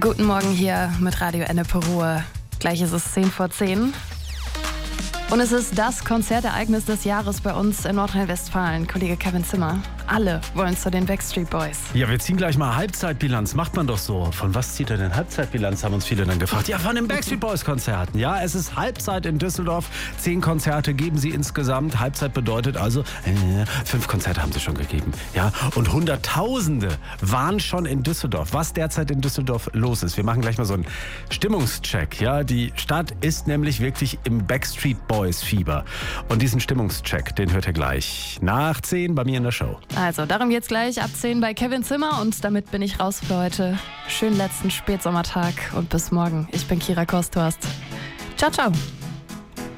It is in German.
Guten Morgen hier mit Radio Ennepe Ruhr. Gleich ist es 10 vor 10. Und es ist das Konzertereignis des Jahres bei uns in Nordrhein-Westfalen. Kollege Kevin Zimmer, alle wollen zu den Backstreet Boys. Ja, wir ziehen gleich mal Halbzeitbilanz. Macht man doch so. Von was zieht er denn Halbzeitbilanz, haben uns viele dann gefragt. Ja, von den Backstreet Boys Konzerten. Ja, es ist Halbzeit in Düsseldorf. 10 Konzerte geben sie insgesamt. Halbzeit bedeutet also, 5 Konzerte haben sie schon gegeben. Ja, und Hunderttausende waren schon in Düsseldorf. Was derzeit in Düsseldorf los ist. Wir machen gleich mal so einen Stimmungscheck. Ja, die Stadt ist nämlich wirklich im Backstreet Boys Fieber. Und diesen Stimmungscheck, den hört ihr gleich nach 10 bei mir in der Show. Also, darum geht's gleich ab 10 bei Kevin Zimmer. Und damit bin ich raus für heute. Schönen letzten Spätsommertag und bis morgen. Ich bin Kira Kosthorst. Ciao, ciao.